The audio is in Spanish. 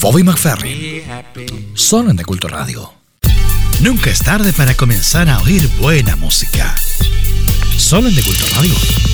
Bobby McFerrin, solo en De Culto Radio. Nunca es tarde para comenzar a oír buena música. Solo en De Culto Radio.